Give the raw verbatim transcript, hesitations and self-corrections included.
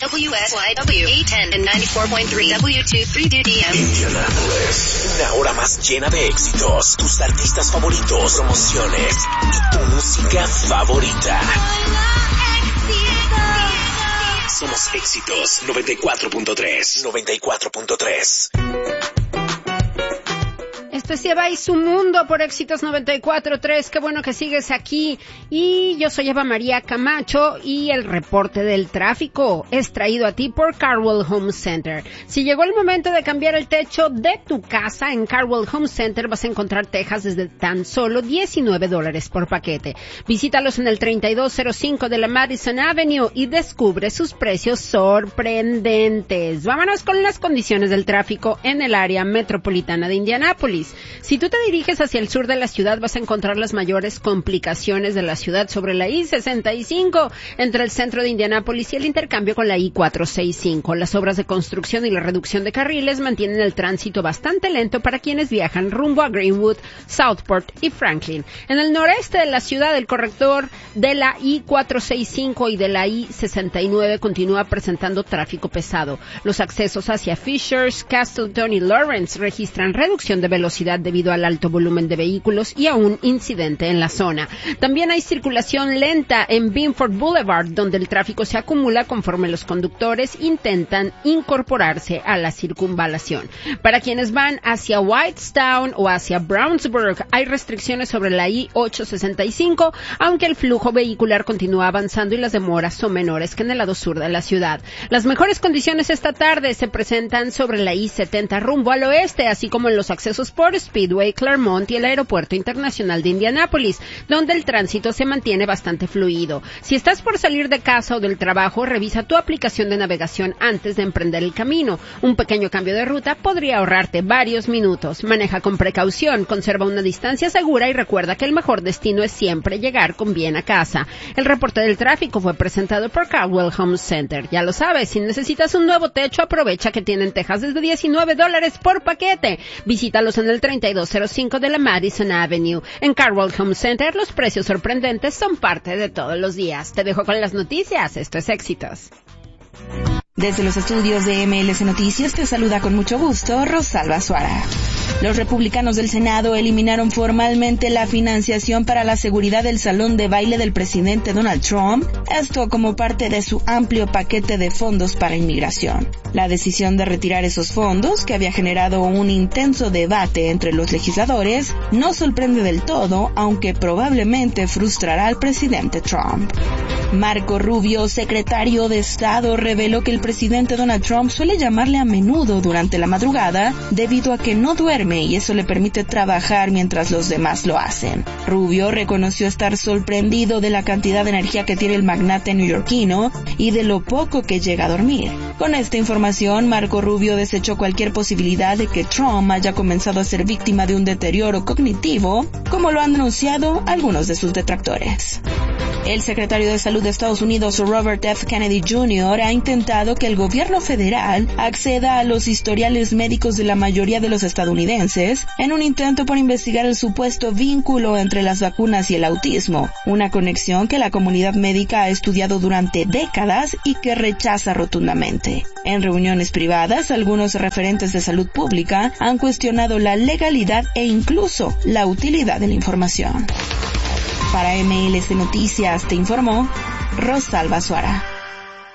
W S Y W eight ten and ninety-four point three W twenty-three D D M. Indianapolis, una hora más llena de éxitos, tus artistas favoritos, promociones y tu música favorita. Somos Éxitos noventa y cuatro punto tres. noventa y cuatro punto tres. Esto es Eva y su mundo por Éxitos noventa y cuatro punto tres. Qué bueno que sigues aquí. Y yo soy Eva María Camacho y el reporte del tráfico es traído a ti por Carwell Home Center. Si llegó el momento de cambiar el techo de tu casa, en Carwell Home Center vas a encontrar tejas desde tan solo diecinueve dólares por paquete. Visítalos en el treinta y dos cero cinco de la Madison Avenue y descubre sus precios sorprendentes. Vámonos con las condiciones del tráfico en el área metropolitana de Indianápolis. Si tú te diriges hacia el sur de la ciudad, vas a encontrar las mayores complicaciones de la ciudad sobre la I sesenta y cinco, entre el centro de Indianápolis y el intercambio con la I cuatrocientos sesenta y cinco. Las obras de construcción y la reducción de carriles mantienen el tránsito bastante lento para quienes viajan rumbo a Greenwood, Southport y Franklin. En el noreste de la ciudad, el corredor de la I cuatrocientos sesenta y cinco y de la I sesenta y nueve continúa presentando tráfico pesado. Los accesos hacia Fishers, Castleton y Lawrence registran reducción de velocidad debido al alto volumen de vehículos y a un incidente en la zona. También hay circulación lenta en Binford Boulevard, donde el tráfico se acumula conforme los conductores intentan incorporarse a la circunvalación. Para quienes van hacia Whitestown o hacia Brownsburg, hay restricciones sobre la I ochocientos sesenta y cinco, aunque el flujo vehicular continúa avanzando y las demoras son menores que en el lado sur de la ciudad. Las mejores condiciones esta tarde se presentan sobre la I setenta rumbo al oeste, así como en los accesos por Speedway, Claremont y el Aeropuerto Internacional de Indianápolis, donde el tránsito se mantiene bastante fluido. Si estás por salir de casa o del trabajo, revisa tu aplicación de navegación antes de emprender el camino. Un pequeño cambio de ruta podría ahorrarte varios minutos. Maneja con precaución, conserva una distancia segura y recuerda que el mejor destino es siempre llegar con bien a casa. El reporte del tráfico fue presentado por Carwell Home Center. Ya lo sabes, si necesitas un nuevo techo, aprovecha que tienen tejas desde diecinueve dólares por paquete. Visítalos en el treinta y dos cero cinco de la Madison Avenue. En Carwell Home Center, los precios sorprendentes son parte de todos los días. Te dejo con las noticias. Esto es Éxitos. Desde los estudios de M L C Noticias te saluda con mucho gusto Rosalba Suara. Los republicanos del Senado eliminaron formalmente la financiación para la seguridad del salón de baile del presidente Donald Trump, esto como parte de su amplio paquete de fondos para inmigración. La decisión de retirar esos fondos, que había generado un intenso debate entre los legisladores, no sorprende del todo, aunque probablemente frustrará al presidente Trump. Marco Rubio, secretario de Estado, reveló que el presidente Donald Trump suele llamarle a menudo durante la madrugada debido a que no duerme y eso le permite trabajar mientras los demás lo hacen. Rubio reconoció estar sorprendido de la cantidad de energía que tiene el magnate neoyorquino y de lo poco que llega a dormir. Con esta información, Marco Rubio desechó cualquier posibilidad de que Trump haya comenzado a ser víctima de un deterioro cognitivo, como lo han denunciado algunos de sus detractores. El secretario de Salud de Estados Unidos, Robert F. Kennedy junior, ha intentado que el gobierno federal acceda a los historiales médicos de la mayoría de los estadounidenses en un intento por investigar el supuesto vínculo entre las vacunas y el autismo, una conexión que la comunidad médica ha estudiado durante décadas y que rechaza rotundamente. En reuniones privadas, algunos referentes de salud pública han cuestionado la legalidad e incluso la utilidad de la información. Para M L C Noticias te informó Rosalba Suara.